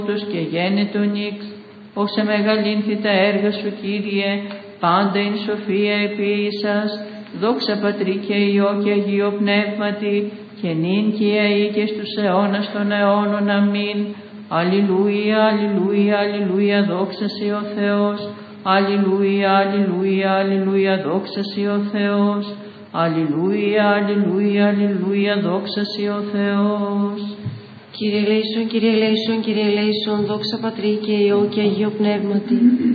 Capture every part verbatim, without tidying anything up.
τους και γένετο νύξ, ως εμεγαλύνθη τα έργα σου, Κύριε, πάντα ειν σοφία επίησας, δόξα Πατρί και Υιό και Αγίο Πνεύματι, και νυν και αεί και στους αιώνας των αιώνων. Αμήν. Αλληλούια, αλληλούια, αλληλούια, δόξα σοι ο Θεός. Αλληλούια, αλληλούια, αλληλούια, δόξα σοι ο Θεός. Αλληλούια, αλληλούια, αλληλούια, δόξα σοι ο Θεός. Κύριε ελέησον, Κύριε ελέησον, Κύριε ελέησον, δόξα Πατρί και Υιό και Αγίο Πνεύματι.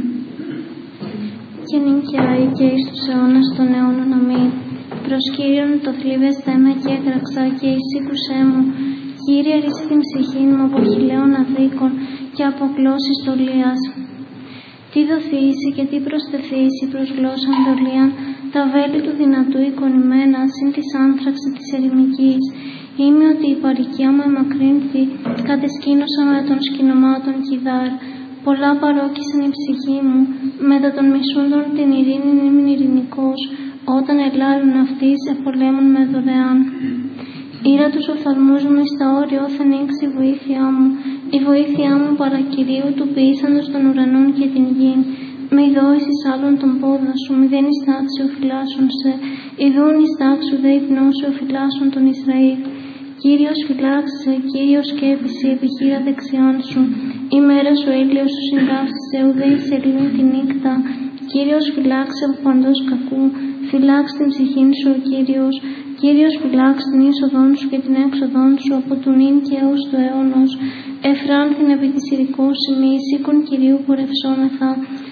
Και νυν και αεί και εις τους αιώνας των αιώνων. Αμήν. Προς Κύριον το θλίβες θέμε και έγραξα, και εισήκουσέ μου. Κύριε, ρίση την ψυχή μου από χιλέων αδίκων και από κλώσεις τολίας. Τι δοθήσει και τι προσθεθήσει προς γλώσσαν δολίαν, τα βέλη του δυνατού εικονημένα, συν της άνθραξη της ερημικής. Είμαι ότι η παροικία μου εμακρύνθη, κατεσκήνωσα με των σκηνωμάτων κιδάρ. Πολλά παρόκησαν η ψυχή μου, μετά των μισούντων την ειρήνη ήμουν ειρηνικός, όταν ελάλουν αυτοίς επολέμουν με δωρεάν. Ήρα τους οφθαλμούς μου εις τα όρια όθεν ήξε η βοήθειά μου, η βοήθειά μου παρακυρίου του ποιήσαντος των ουρανών και την γην. Με ειδόησης άλλων τον πόδα σου, μηδέν εις τάξη οφειλάσουν σε, ειδούν εις τάξου δε υπνώσου οφειλάσουν τον Ισραήλ. Κύριος φυλάξε, Κύριος σκέπησε, επιχείρα δεξιάν σου. Η μέρα σου έλειος σου συντάφησε, ουδέ εις ελύνη τη νύχτα. Κύριος φυλάξε από παντός κακού, φυλάξ την ψυχήν σου ο Κύριος. Κύριος φυλάξ την είσοδόν σου και την έξοδόν σου από του νυν και έως του αιώνος. Εφράνθην επί της ειρικός ημί, σήκων Κυρίου πορευσόμεθα.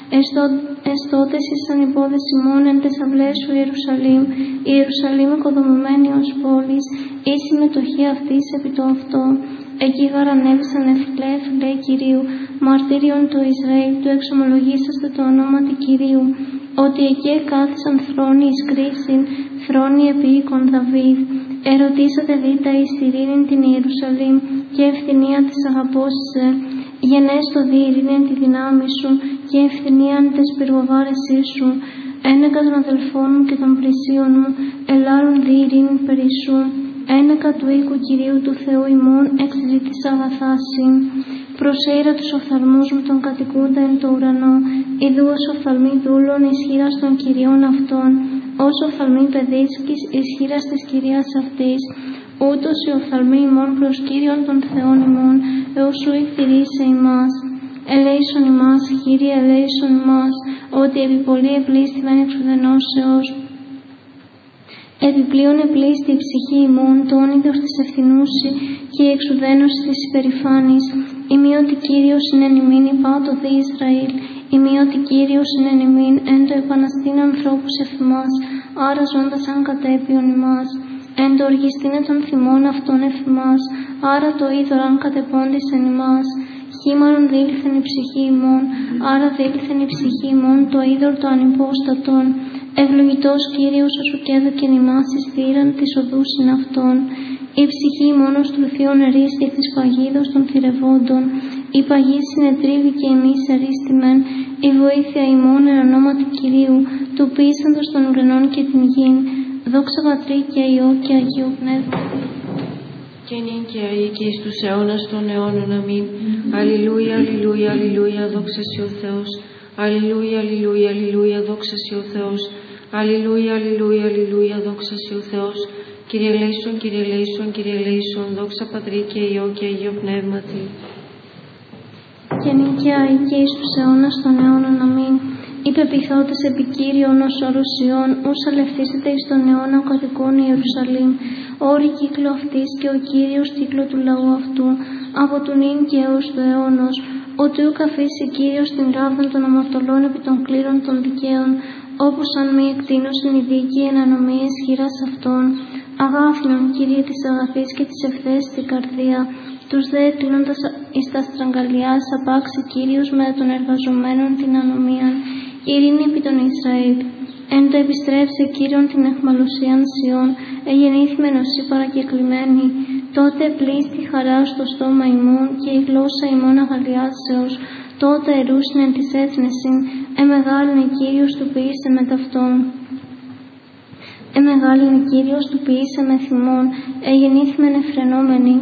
Εστότες εις ανυπόδες ημών εν τες αυλές σου Ιερουσαλήμ, η Ιερουσαλήμ οικοδομημένη ως πόλης, η συμμετοχή αυτής επί το αυτό. Εκεί γαρανέβησαν εφηλέ, εφηλέ Κυρίου, μαρτύριον το Ισραήλ, του εξομολογήσαστε το ονόματι Κυρίου, ότι εκεί εκάθισαν θρόνοι εις κρίσιν, θρόνοι επί οίκων Δαβίδ. Ερωτήσατε δίτα εις ειρήνην την Ιερουσαλήμ και ευθυνία της αγαπώσισε. Γενέστο δι ειρήνην τη δυνάμει σου και ευθυνίαν τες πυργοβάρεσή σου. Ένεκα των αδελφών μου και των πλησίων μου, ελάρουν δι ειρήνην περί σου. Ένεκα του οίκου Κυρίου του Θεού ημών εξυζήτησα αγαθάσιν. Προσέειρα τους οφθαλμούς μου τον κατοικούντα εν το ουρανό, ιδού ως οφθαλμή δούλων ισχύρας των Κυρίων αυτών, ως οφθαλμή παιδίσκης ισχύρας της Κυρίας αυτής. Ούτως οι οφθαλμοί ημών προς Κύριον των Θεών ημών, έως σου ηχθηρήσε ημάς. Ελέησον ημάς, Κύριε, ελέησον ημάς, ότι επί πολύ επλήστημεν εξουδενώσεως. Επιπλέον επλήστη η ψυχή ημών, το όνειδος της ευθυνούση και η εξουδένωση της υπερηφάνης. Ημί ότι Κύριος είναι εν ημίν υπάτο δι Ισραήλ, ημί ότι Κύριος είναι εν ημίν εν το επαναστήν ανθρώπους εφημάς, άρα ζώντας αν κατέπιον ημάς. Εν το οργιστήνε των θυμών αυτών εφημάς, άρα το είδωρ αν κατεπώντης εν ημάς. Χήμαρον δήλθεν η ψυχή ημών, άρα δήλθεν η ψυχή ημών το είδωρ το ανυπόστατον. Ευλογητός Κύριος όσου και έδωκεν ημάς εις θύραν της οδούς συν αυτών. Η ψυχή ημών ως του θείων ερίστη της παγίδος των θηρευόντων. Η παγή συνετρίβη και εμείς ερίστημεν. Η βοήθεια ημών εν ονόματι Κυρίου, του ποιήσαντος των ουρανών και την γην. Δόξα Πατρί και Υιό και Αγίου Πνεύματι. Και νυν και αεί και εις τους αιώνας των αιώνων. Αμήν. Αλληλούια, αλληλούια, αλληλούια, δόξα σοι ο Θεός. Αλληλούια, αλληλούια, αλληλούια, δόξα σοι ο Θεός. Αλληλούια, αλληλούια, αλληλούια, δόξα σοι ο Θεός. Κύριε ελέησον, Κύριε ελέησον, Κύριε ελέησον, δόξα Πατρί και Υιό και Αγίο Πνεύματι. Και νυν και αεί και εις τους αιώνας των αιώνων. Αμήν. Υπεπιθώτες επί Κύριον ως όρος Ιών, ους αλευθύσετε εις τον αιώνα ο κατοικών Ιερουσαλήμ. Όρη κύκλο αυτής και ο Κύριος κύκλο του λαού αυτού, από του νυν και έως του αιώνος. Ότι ουκ αφήσει Κύριος την ράβδον των αμαρτωλών επί των κλήρων των δικαίων, όπως αν μη εκτείνωσιν η δίκη εν ανομίες χειράς αυτών. Αγάφηνον, Κύριε, της αγαθής και της ευθέης την καρδία, τους δε κλείνοντας εις τα στραγγαλιάς απάξει Κύριος με των εργαζομένων την ανομίαν, ειρήνη επί των Ισραήλ. Εν το επιστρέψε Κύριον την αιχμαλωσίαν Σιών, εγεννήθημεν οσί παρακεκλημένη. Τότε πλήστη χαρά στο στόμα ημών και η γλώσσα ημών αγαλιάσεως. Τότε ερούσιν εν της έθνεσιν, εμεγάλυνε Κύριος του ποιήσε με ταυτόν. Εμεγάλυνε Κύριος του ποιήσε με θυμών, εγεννήθημεν εφρενόμενοι.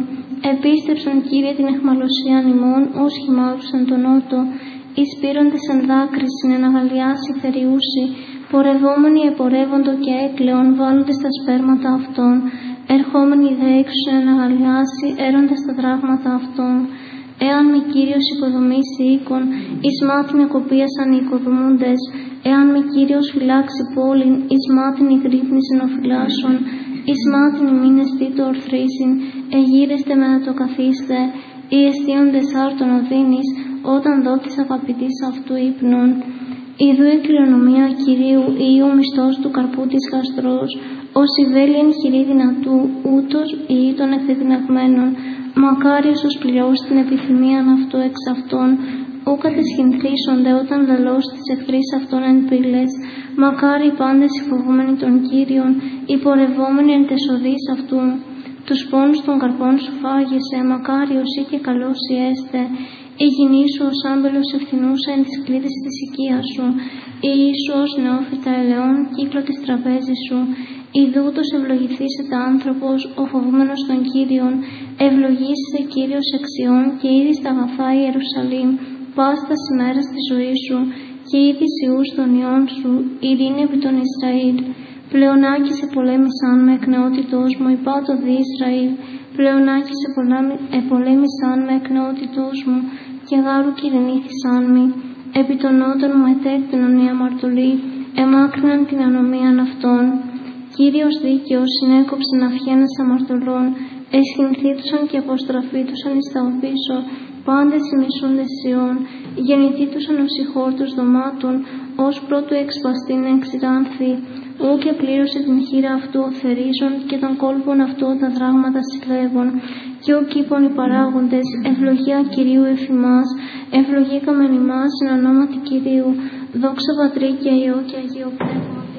Επίστεψον, Κύριε, την αιχμαλωσίαν ημών, ως χυμάρους εν τον νότο, εις πήροντες εν δάκρυσιν εν αγαλιάσει θεριούσι, πορευόμενοι επορεύοντο και έκλαιον, βάλλοντες τα σπέρματα αυτών, ερχόμενοι δε έξω εν αγαλιάσει, έροντας τα δράγματα αυτών. Εάν μη Κύριος οικοδομήσει οίκον, εις μάτιν εκοπίασαν οι οικοδομούντες, εάν μη Κύριος φυλάξει πόλην, εις μάτιν οι γρύπνησιν ο φυλάσσων, εις μάτιν ημίν εστί το ορθρίσιν, εγείρεστε με να το καθίστε, οι εστίοντες άρτον οδύνης, όταν δω της αγαπητής αυτού ύπνων. Ιδού η κληρονομία Κυρίου, ή ο μισθός του καρπού της γαστρός, ως η βέλη εν χειρή δυνατού, ούτως ή των ευθεδυναγμένων. Μακάριος ως πληρώσει την επιθυμίαν αυτού εξ αυτών, ου κατεσχυνθήσονται όταν λαλώς της εχθρής αυτών εν πύλες. Μακάρι οι πάντες οι φοβούμενοι των Κύριων, οι πορευόμενοι εν τες οδείς αυτού. Τους πόνους των καρπών σου φάγεσαι, μακάριος ή και καλός ή έστε. Η γυνή σου ως άμπελος ευθυνούσα εν της κλίδης της οικίας σου, η ίσου ως νεόφυτα ελαιών κύκλο της τραπέζης σου. Ιδούτος ευλογηθήσεται άνθρωπος, ο φοβούμενος των Κύριων, ευλογήσεσαι Κύριος εξιών και είδη στα αγαθά Ιερουσαλήμ, πάστα ημέρας της ζωής σου, και είδη ιούς των ιών σου, ειρήνη επί των Ισραήλ. Πλεονάκη σε πολέμησαν με εκ νεότητός μου, υπάτω δι Ισραήλ. Πλεονάκη σε επολέμησαν με εκ νεότητός μου, και γάρου κυρηνήθησαν μη. Επί των νότων μου ετέκτηνον η αμαρτωλή, εμάκρυναν την ανομίαν αυτών. Κύριος δίκαιος συνέκοψε αυχένας αμαρτωλών, εσχυνθήτουσαν και αποστραφήτουσαν εις τα οδύσσω, πάντες οι μισούντες Σιών, γεννηθήτουσαν ως οι χόρτους δωμάτων, ως πρώτου εξπαστήν εξηράνθη, ού και πλήρωσε την χείρα αυτού ο θερίζων και των κόλπων αυτού τα δράγματα συλλεύων, και ο κήπων οι παράγοντες, ευλογία Κυρίου εφημάς, ευλογήκαμεν ημάς εν ονόματι Κυρίου, δόξα Πατρί και Υιό και Αγίο Πνεύματι.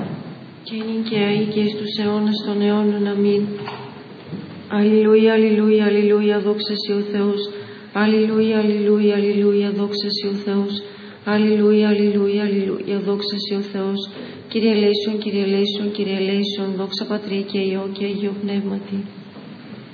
Και είναι και αεί και εις τους αιώνας των αιώνων. Αμήν. Αλληλούια, αλληλούια, αλληλούια, δόξα σοι ο Θεός. Αλληλούια, αλληλούια, αλληλούια, δόξα σοι ο Θεός. Αλληλούια, αλληλούια, αλληλούια, δόξα σοι ο Θεός. Κύριε ελέησον, Κύριε ελέησον, Κύριε ελέησον, δόξα Πατρί και Υιό και Αγίο Πνεύματι.